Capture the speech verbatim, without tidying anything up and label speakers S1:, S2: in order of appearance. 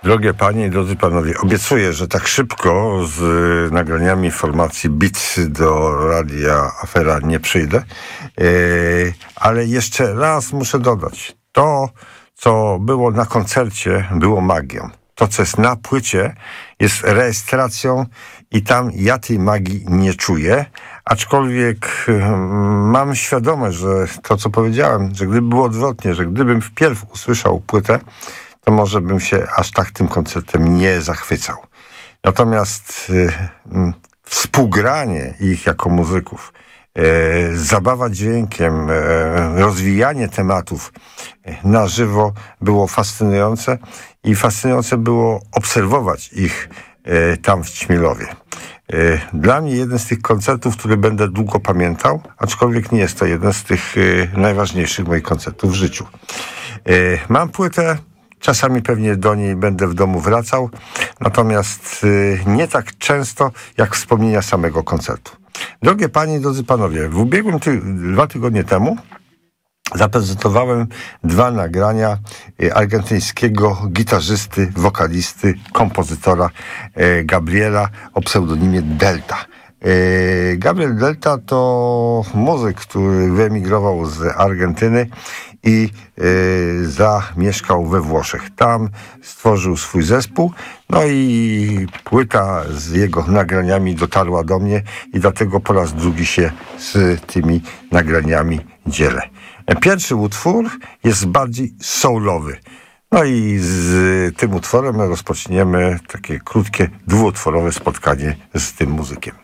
S1: Drogie panie i drodzy panowie, obiecuję, że tak szybko z nagraniami formacji Beat do radia Afera nie przyjdę, yy, ale jeszcze raz muszę dodać, to co było na koncercie było magią. To co jest na płycie jest rejestracją i tam ja tej magii nie czuję, aczkolwiek yy, mam świadomość, że to co powiedziałem, że gdyby było odwrotnie, że gdybym wpierw usłyszał płytę, to może bym się aż tak tym koncertem nie zachwycał. Natomiast y, y, współgranie ich jako muzyków, y, zabawa dźwiękiem, y, rozwijanie tematów na żywo było fascynujące i fascynujące było obserwować ich y, tam w Ćmilowie. Y, dla mnie jeden z tych koncertów, który będę długo pamiętał, aczkolwiek nie jest to jeden z tych y, najważniejszych moich koncertów w życiu. Y, mam płytę. Czasami pewnie do niej będę w domu wracał, natomiast y, nie tak często jak wspomnienia samego koncertu. Drogie panie i drodzy panowie, w ubiegłym ty- dwa tygodnie temu zaprezentowałem dwa nagrania y, argentyńskiego gitarzysty, wokalisty, kompozytora y, Gabriela o pseudonimie Delta. Y, Gabriel Delta to muzyk, który wyemigrował z Argentyny i y, zamieszkał we Włoszech. Tam stworzył swój zespół, no i płyta z jego nagraniami dotarła do mnie i dlatego po raz drugi się z tymi nagraniami dzielę. Pierwszy utwór jest bardziej soulowy. No i z tym utworem rozpoczniemy takie krótkie, dwuutworowe spotkanie z tym muzykiem.